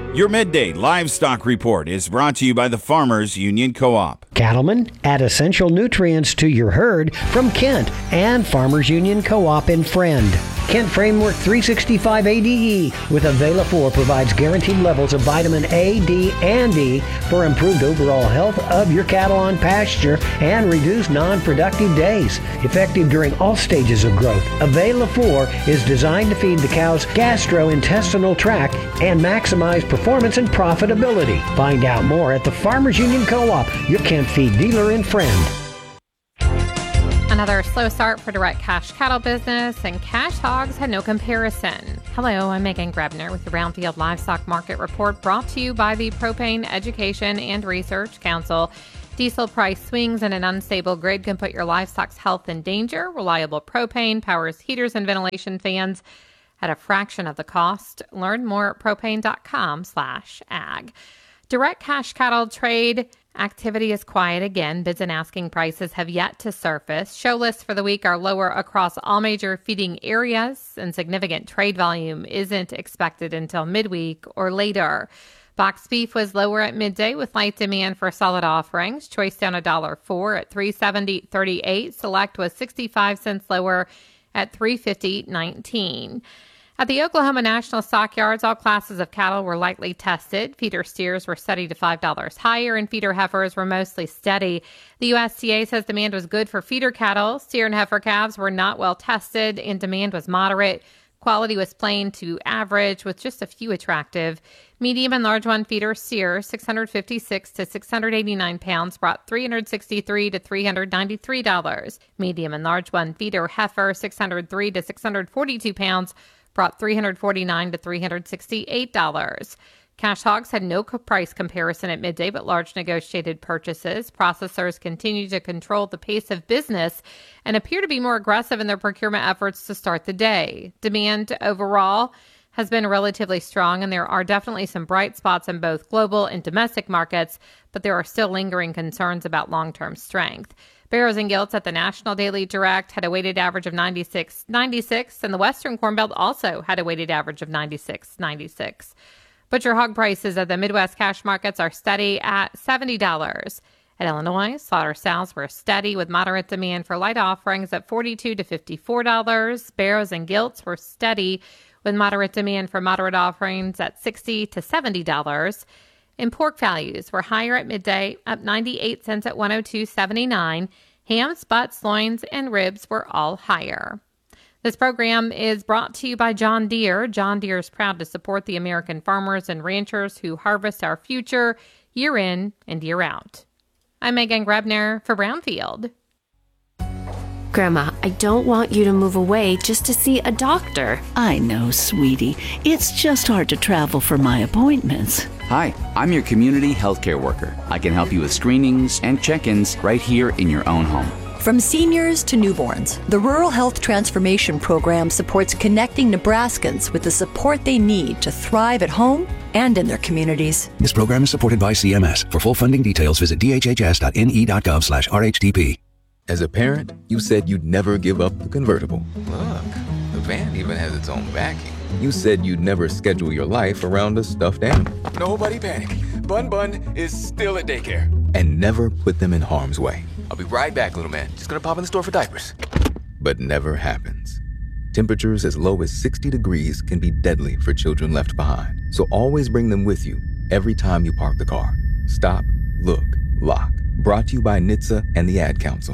Your Midday Livestock Report is brought to you by the Farmers Union Co-op. Cattlemen, add essential nutrients to your herd from Kent and Farmers Union Co-op in Friend. Kent Framework 365 ADE with Avela-4 provides guaranteed levels of vitamin A, D, and E for improved overall health of your cattle on pasture and reduced non-productive days. Effective during all stages of growth, Avela-4 is designed to feed the cow's gastrointestinal tract and maximize performance and profitability. Find out more at the Farmers Union Co-op, your Kent feed dealer in Friend. Another slow start for direct cash cattle business, and cash hogs had no comparison. Hello, I'm Megan Grebner with the Brownfield Livestock Market Report, brought to you by the Propane Education and Research Council. Diesel price swings and an unstable grid can put your livestock's health in danger. Reliable propane powers heaters and ventilation fans at a fraction of the cost. Learn more at propane.com/ag. Direct cash cattle trade activity is quiet again. Bids and asking prices have yet to surface. Show lists for the week are lower across all major feeding areas, and significant trade volume isn't expected until midweek or later. Box beef was lower at midday with light demand for solid offerings. Choice down $1.04 at $370.38. Select was 65 cents lower at $350.19. At the Oklahoma National Stockyards, all classes of cattle were lightly tested. Feeder steers were steady to $5 higher, and feeder heifers were mostly steady. The USDA says demand was good for feeder cattle. Steer and heifer calves were not well tested, and demand was moderate. Quality was plain to average, with just a few attractive. Medium and large one feeder steer, 656 to 689 pounds, brought $363 to $393. Medium and large one feeder heifer, 603 to 642 pounds, brought $349 to $368. Cash hogs had no price comparison at midday, but large negotiated purchases. Processors continue to control the pace of business and appear to be more aggressive in their procurement efforts to start the day. Demand overall has been relatively strong, and there are definitely some bright spots in both global and domestic markets, but there are still lingering concerns about long-term strength. Barrows and Gilts at the National Daily Direct had a weighted average of 96.96, and the Western Corn Belt also had a weighted average of 96.96. Butcher hog prices at the Midwest cash markets are steady at $70. At Illinois, slaughter sows were steady with moderate demand for light offerings at $42 to $54. Barrows and Gilts were steady with moderate demand for moderate offerings at $60 to $70. And pork values were higher at midday, up 98 cents at $102.79. Hams, butts, loins, and ribs were all higher. This program is brought to you by John Deere. John Deere is proud to support the American farmers and ranchers who harvest our future year in and year out. I'm Megan Grebner for Brownfield. Grandma, I don't want you to move away just to see a doctor. I know, sweetie. It's just hard to travel for my appointments. Hi, I'm your community healthcare worker. I can help you with screenings and check-ins right here in your own home. From seniors to newborns, the Rural Health Transformation Program supports connecting Nebraskans with the support they need to thrive at home and in their communities. This program is supported by CMS. For full funding details, visit dhhs.ne.gov/RHTP. As a parent, you said you'd never give up the convertible. Look, the van even has its own backing. You said you'd never schedule your life around a stuffed animal. Nobody panic. Bun is still at daycare. And never put them in harm's way. I'll be right back, little man. Just gonna pop in the store for diapers. But never happens. Temperatures as low as 60 degrees can be deadly for children left behind. So always bring them with you every time you park the car. Stop, look, lock. Brought to you by NHTSA and the Ad Council.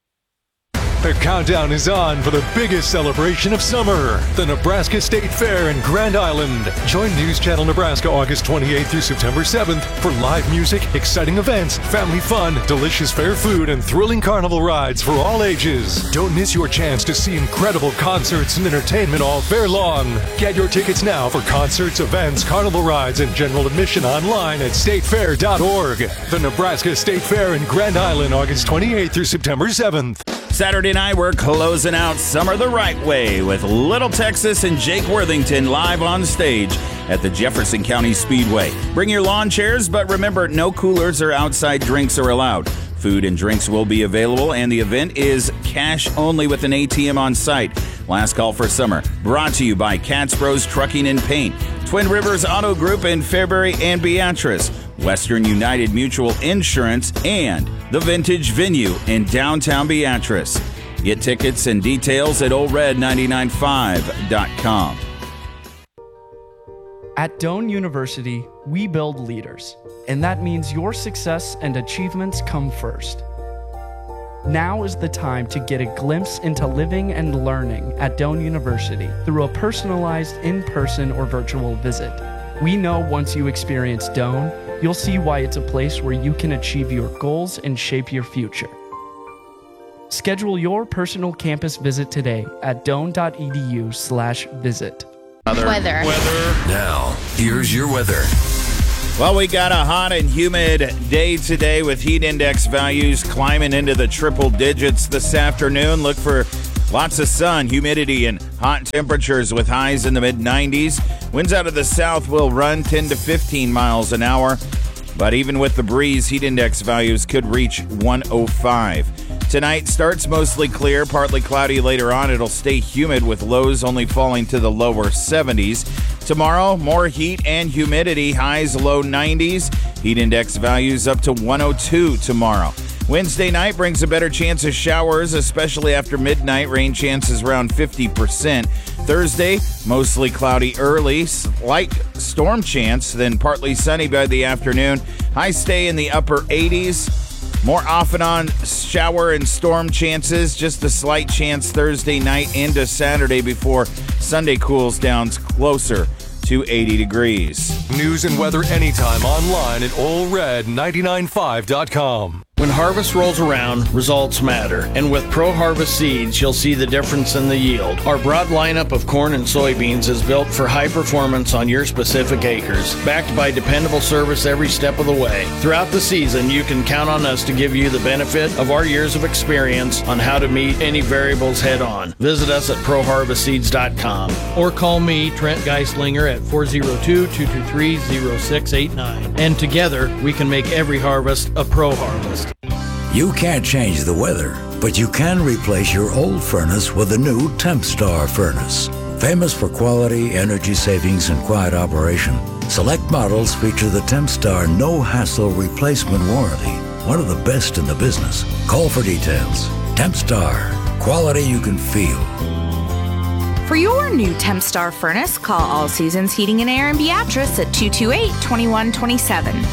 The countdown is on for the biggest celebration of summer, the Nebraska State Fair in Grand Island. Join News Channel Nebraska August 28th through September 7th for live music, exciting events, family fun, delicious fair food, and thrilling carnival rides for all ages. Don't miss your chance to see incredible concerts and entertainment all fair long. Get your tickets now for concerts, events, carnival rides, and general admission online at statefair.org. The Nebraska State Fair in Grand Island, August 28th through September 7th. Saturday night, we're closing out summer the right way with Little Texas and Jake Worthington live on stage at the Jefferson County Speedway. Bring your lawn chairs, but remember, no coolers or outside drinks are allowed. Food and drinks will be available, and the event is cash only with an ATM on site. Last call for summer. Brought to you by Cat's Bros Trucking and Paint, Twin Rivers Auto Group in Fairbury and Beatrice, Western United Mutual Insurance, and the Vintage Venue in downtown Beatrice. Get tickets and details at oldred995.com. At Doane University, we build leaders, and that means your success and achievements come first. Now is the time to get a glimpse into living and learning at Doane University through a personalized in-person or virtual visit. We know once you experience Doane, you'll see why it's a place where you can achieve your goals and shape your future. Schedule your personal campus visit today at doane.edu/visit. Weather. Now, here's your weather. Well, we got a hot and humid day today with heat index values climbing into the triple digits this afternoon. Look for lots of sun, humidity, and hot temperatures with highs in the mid-90s. Winds out of the south will run 10 to 15 miles an hour. But even with the breeze, heat index values could reach 105. Tonight starts mostly clear, partly cloudy later on. It'll stay humid with lows only falling to the lower 70s. Tomorrow, more heat and humidity, highs low 90s. Heat index values up to 102 tomorrow. Wednesday night brings a better chance of showers, especially after midnight. Rain chances around 50%. Thursday, mostly cloudy early, slight storm chance, then partly sunny by the afternoon. Highs stay in the upper 80s. More off and on shower and storm chances. Just a slight chance Thursday night into Saturday before Sunday cools down closer to 80 degrees. News and weather anytime online at oldred995.com. When harvest rolls around, results matter. And with Pro Harvest seeds, you'll see the difference in the yield. Our broad lineup of corn and soybeans is built for high performance on your specific acres, backed by dependable service every step of the way. Throughout the season, you can count on us to give you the benefit of our years of experience on how to meet any variables head on. Visit us at ProHarvestSeeds.com or call me, Trent Geislinger, at 402-223-0689. And together, we can make every harvest a Pro Harvest. You can't change the weather, but you can replace your old furnace with a new TempStar furnace. Famous for quality, energy savings, and quiet operation, select models feature the TempStar no-hassle replacement warranty, one of the best in the business. Call for details. TempStar, quality you can feel. For your new TempStar furnace, call All Seasons Heating and Air in Beatrice at 228-2127.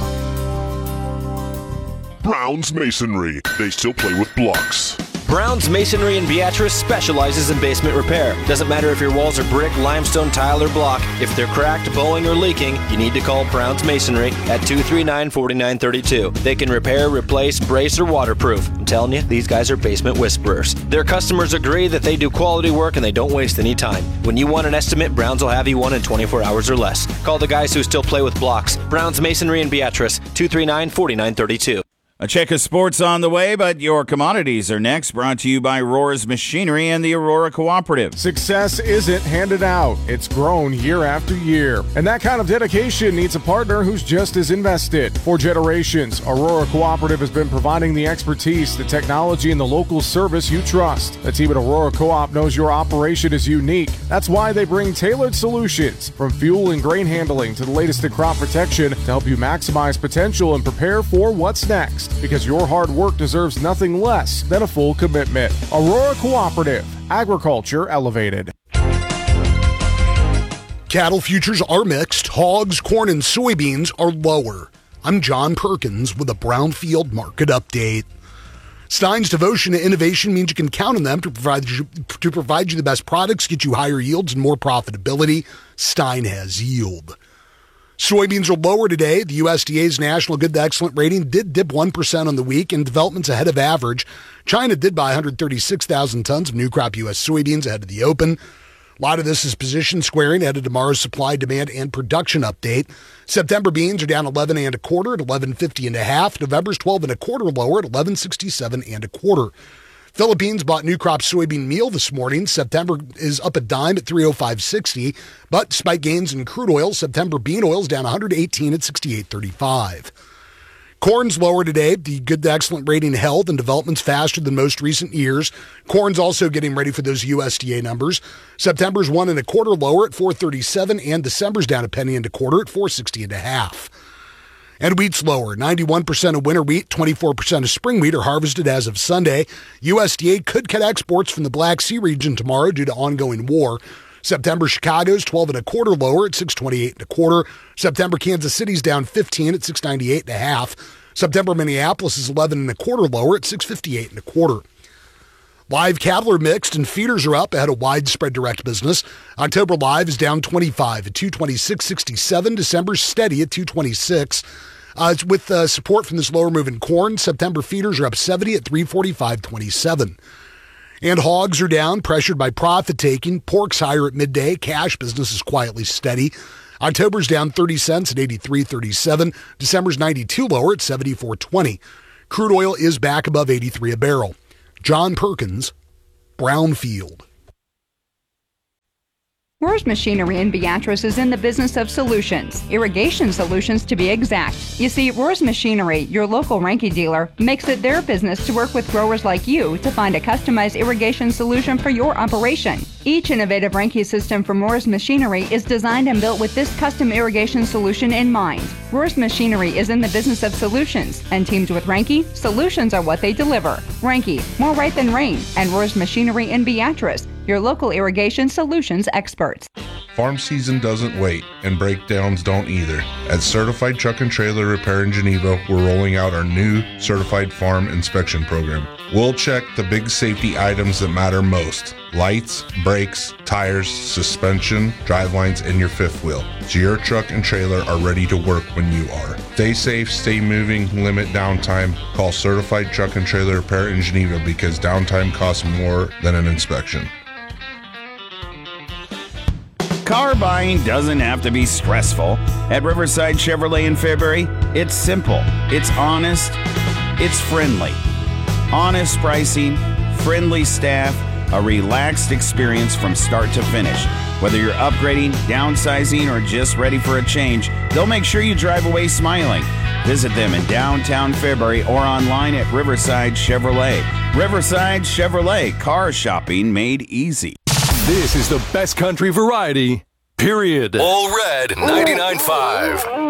Brown's Masonry. They still play with blocks. Brown's Masonry in Beatrice specializes in basement repair. Doesn't matter if your walls are brick, limestone, tile, or block. If they're cracked, bowing, or leaking, you need to call Brown's Masonry at 239-4932. They can repair, replace, brace, or waterproof. I'm telling you, these guys are basement whisperers. Their customers agree that they do quality work and they don't waste any time. When you want an estimate, Brown's will have you one in 24 hours or less. Call the guys who still play with blocks. Brown's Masonry in Beatrice, 239-4932. A check of sports on the way, but your commodities are next. Brought to you by Rohr's Machinery and the Aurora Cooperative. Success isn't handed out. It's grown year after year. And that kind of dedication needs a partner who's just as invested. For generations, Aurora Cooperative has been providing the expertise, the technology, and the local service you trust. The team at Aurora Co-op knows your operation is unique. That's why they bring tailored solutions, from fuel and grain handling to the latest in crop protection, to help you maximize potential and prepare for what's next. Because your hard work deserves nothing less than a full commitment. Aurora Cooperative, agriculture elevated. Cattle futures are mixed. Hogs, corn, and soybeans are lower. I'm John Perkins with a Brownfield Market Update. Stein's devotion to innovation means you can count on them to provide you the best products, get you higher yields and more profitability. Stein has yield. Soybeans are lower today. The USDA's National Good to Excellent rating did dip 1% on the week, and development's ahead of average. China did buy 136,000 tons of new crop U.S. soybeans ahead of the open. A lot of this is position squaring ahead of tomorrow's supply, demand, and production update. September beans are down 11 1/4 at 11.50 1/2. November's 12 1/4 lower at 11.67 1/4. Philippines bought new crop soybean meal this morning. September is up a dime at 305.60, but despite gains in crude oil, September bean oil is down 118 at 68.35. Corn's lower today. The good to excellent rating held, and development's faster than most recent years. Corn's also getting ready for those USDA numbers. September's 1 1/4 lower at 437, and December's down a penny and a quarter at 460 1/2. And wheat's lower. 91% of winter wheat, 24% of spring wheat are harvested as of Sunday. USDA could cut exports from the Black Sea region tomorrow due to ongoing war. September Chicago's 12 1/4 lower at 628 1/4. September Kansas City's down 15 at 698 1/2. September Minneapolis is 11 1/4 lower at 658 1/4. Live cattle are mixed and feeders are up ahead of widespread direct business. October live is down 25 at 226.67. December's steady at 226. With support from this lower move in corn, September feeders are up 70 at 345.27. And hogs are down, pressured by profit taking. Pork's higher at midday. Cash business is quietly steady. October's down 30 cents at 83.37. December's 92 lower at 74.20. Crude oil is back above 83 a barrel. John Perkins, Brownfield. Rohr's Machinery in Beatrice is in the business of solutions, irrigation solutions to be exact. You see, Rohr's Machinery, your local Ranke dealer, makes it their business to work with growers like you to find a customized irrigation solution for your operation. Each innovative Ranke system from Rohr's Machinery is designed and built with this custom irrigation solution in mind. Rohr's Machinery is in the business of solutions, and teamed with Ranke, solutions are what they deliver. Ranke, more right than rain, and Rohr's Machinery in Beatrice, your local irrigation solutions experts. Farm season doesn't wait, and breakdowns don't either. At Certified Truck and Trailer Repair in Geneva, we're rolling out our new Certified Farm Inspection Program. We'll check the big safety items that matter most: lights, brakes, tires, suspension, drivelines, and your fifth wheel, so your truck and trailer are ready to work when you are. Stay safe, stay moving, limit downtime. Call Certified Truck and Trailer Repair in Geneva because downtime costs more than an inspection. Car buying doesn't have to be stressful. At Riverside Chevrolet in Fairbury, it's simple, it's honest, it's friendly. Honest pricing, friendly staff, a relaxed experience from start to finish. Whether you're upgrading, downsizing, or just ready for a change, they'll make sure you drive away smiling. Visit them in downtown Fairbury or online at Riverside Chevrolet. Riverside Chevrolet, car shopping made easy. This is the best country variety, period. All Red 99.5.